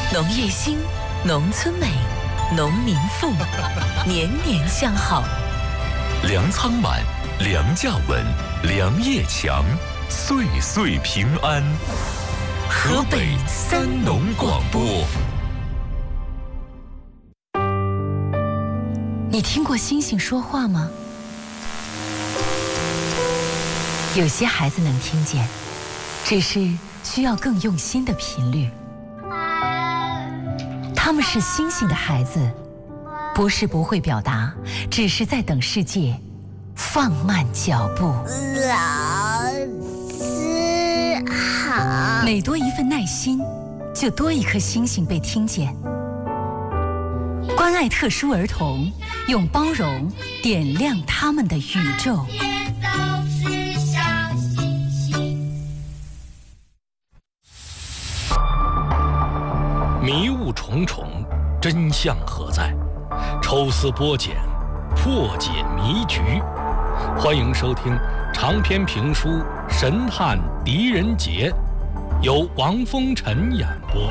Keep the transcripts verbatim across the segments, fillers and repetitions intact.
农业兴，农村美，农民富，年年相好。 粮仓满，粮价稳，粮业强，岁岁平安。河北三农广播。 你听过星星说话吗？有些孩子能听见，只是需要更用心的频率。他们是星星的孩子，不是不会表达，只是在等世界放慢脚步。 老师好。 每多一份耐心，就多一颗星星被听见。关爱特殊儿童，用包容点亮他们的宇宙。 迷雾重重，真相何在？抽丝剥茧，破解迷局。欢迎收听长篇评书《神探狄仁杰》，由王风尘演播。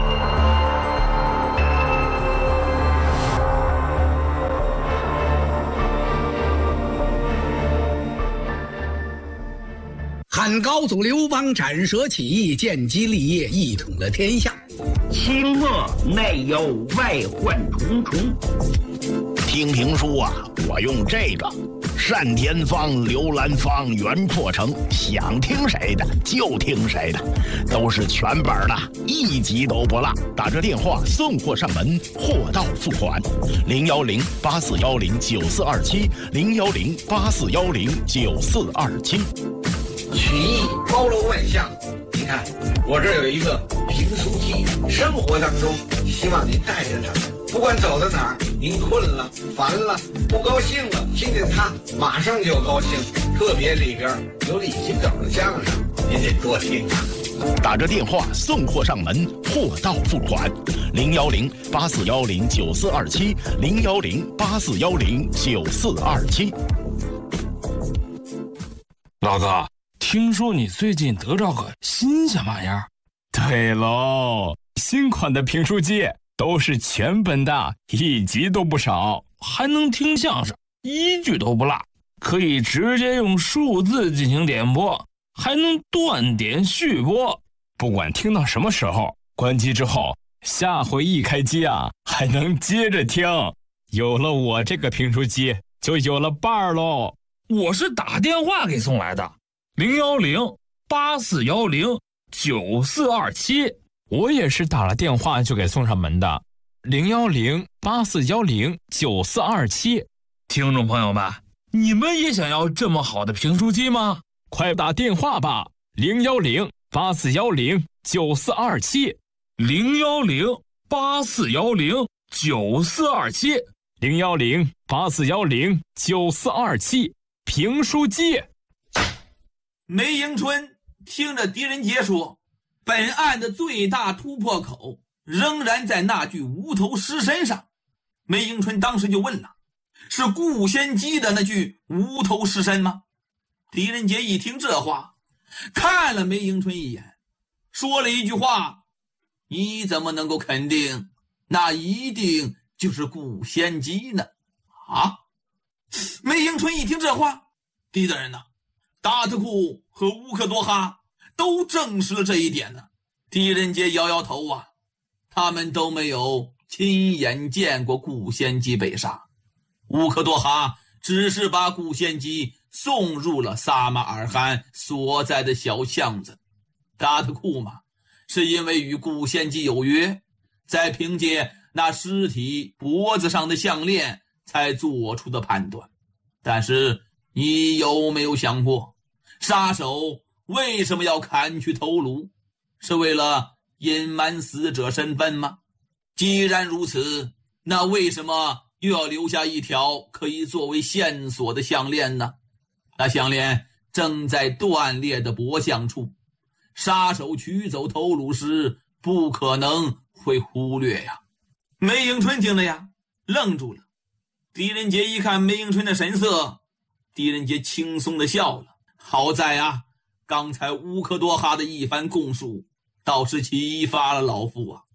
汉高祖刘邦斩蛇起义，建基立业，一统了天下。 清末内忧外患重重。 听评书啊，我用这个单田芳、刘兰芳、袁阔成，想听谁的就听谁的，都是全本的，一集都不落。打这电话送货上门，货到付款。零幺零八四幺零九四二七，零幺零八四幺零九四二七。 曲艺包罗万象，你看我这有一个评书机，生活当中希望您带着它，不管走到哪儿，您困了、烦了、不高兴了，听见它马上就高兴。特别里边有李金斗的相声，您得多听啊。 打着电话送货上门，货到付款。零幺零八四幺零九四二七，零幺零八四幺零九四二七。 老哥，听说你最近得着个新鲜玩意儿？ 对喽，新款的评书机都是全本的，一集都不少， 还能听相声，一句都不落，可以直接用数字进行点播，还能断点续播。 不管听到什么时候，关机之后，下回一开机啊，还能接着听。有了我这个评书机，就有了伴儿喽。 我是打电话给送来的。零幺零八四幺零九四二七， 我也是打了电话就给送上门的。零幺零八四幺零九四二七， 听众朋友们，你们也想要这么好的评书机吗？ 快打电话吧！零幺零八四幺零九四二七， 零幺零八四幺零九四二七， 零幺零八四幺零九四二七，评书机。 梅迎春听着狄仁杰说，本案的最大突破口仍然在那具无头尸身上。梅迎春当时就问了，是顾仙姬的那具无头尸身吗？狄仁杰一听这话，看了梅迎春一眼，说了一句话，你怎么能够肯定那一定就是顾仙姬呢？啊！梅迎春一听这话，狄大人呐，达特库和乌克多哈都证实了这一点呢。狄仁杰摇摇头啊，他们都没有亲眼见过顾仙姬被杀。乌克多哈只是把顾仙姬送入了撒马尔罕所在的小巷子。达特库嘛，是因为与顾仙姬有约，再凭借那尸体脖子上的项链才做出的判断。但是你有没有想过，杀手为什么要砍去头颅？是为了隐瞒死者身份吗？既然如此，那为什么又要留下一条可以作为线索的项链呢？那项链正在断裂的脖项处，杀手取走头颅时不可能会忽略呀。梅迎春听了呀，愣住了。狄仁杰一看梅迎春的神色，狄仁杰轻松地笑了。好在啊，刚才乌克多哈的一番供述倒是启发了老夫啊。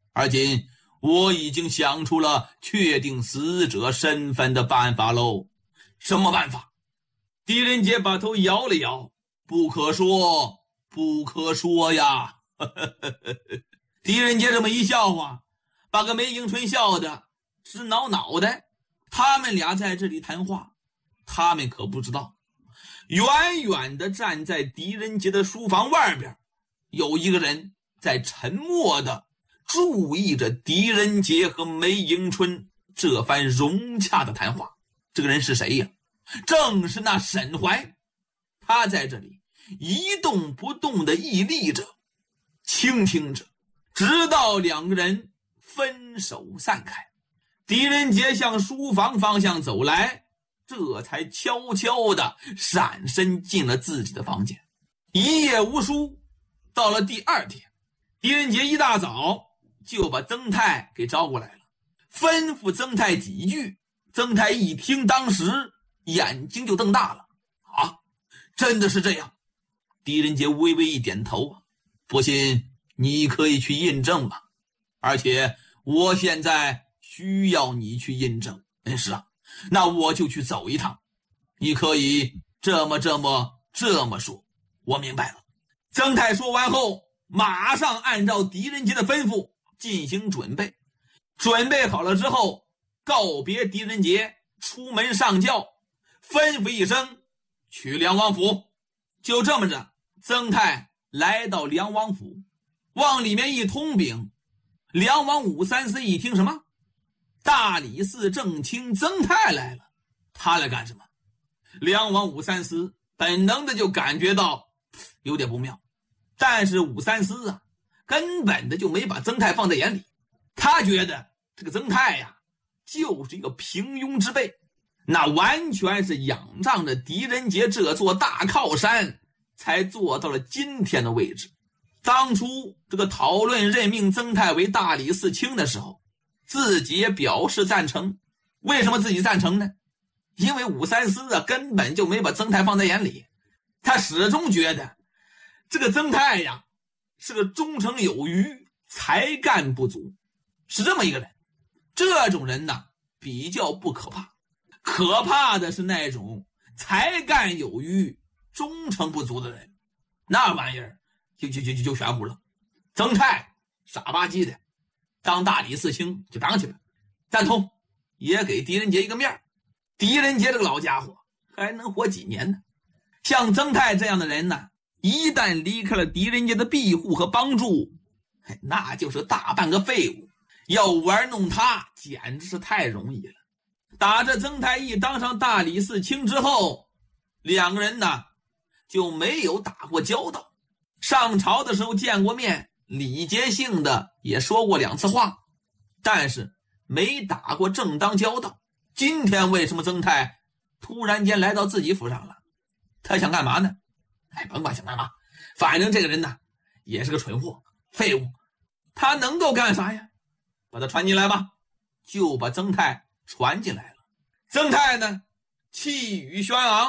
而今我已经想出了确定死者身份的办法喽。什么办法？狄仁杰把头摇了摇，不可说，不可说呀。狄仁杰这么一笑话，把个梅迎春笑得直挠脑袋。他们俩在这里谈话，他们可不知道，远远地站在狄仁杰的书房外边，有一个人在沉默地注意着狄仁杰和梅迎春这番融洽的谈话。这个人是谁呀？正是那沈怀。他在这里一动不动地屹立着，倾听着，直到两个人分手散开。狄仁杰向书房方向走来，这才悄悄地闪身进了自己的房间。一夜无书，到了第二天，狄仁杰一大早就把曾泰给招过来了，吩咐曾泰几句。曾泰一听，当时眼睛就瞪大了。啊，真的是这样？狄仁杰微微一点头啊，不信你可以去印证吧，而且我现在需要你去印证。嗯，是啊，那我就去走一趟。你可以这么这么这么说，我明白了。曾泰说完后，马上按照狄仁杰的吩咐进行准备。准备好了之后，告别狄仁杰，出门上轿，吩咐一声去梁王府。就这么着，曾泰来到梁王府，往里面一通禀。梁王武三思一听，什么？大理寺正卿曾泰来了，他来干什么？梁王武三思本能的就感觉到有点不妙，但是武三思啊，根本的就没把曾泰放在眼里。他觉得这个曾泰呀、啊，就是一个平庸之辈，那完全是仰仗着狄仁杰这座大靠山才做到了今天的位置。当初这个讨论任命曾泰为大理寺卿的时候，自己也表示赞成。为什么自己赞成呢？因为武三思啊，根本就没把曾泰放在眼里。他始终觉得这个曾泰呀，是个忠诚有余，才干不足，是这么一个人。这种人呢，比较不可怕，可怕的是那种才干有余，忠诚不足的人。那玩意儿就就就就玄乎了。曾泰傻吧唧的当大理寺卿就当去了，赞同，也给狄仁杰一个面。狄仁杰这个老家伙还能活几年呢？像曾泰这样的人呢，一旦离开了狄仁杰的庇护和帮助，那就是大半个废物。要玩弄他简直是太容易了。打着曾泰义当上大理寺卿之后，两个人呢就没有打过交道。上朝的时候见过面，礼节性的也说过两次话，但是没打过正当交道。今天为什么曾泰突然间来到自己府上了？他想干嘛呢？哎，甭管想干嘛，反正这个人呢也是个蠢货，废物。他能够干啥呀？把他传进来吧。就把曾泰传进来了。曾泰呢气宇轩昂，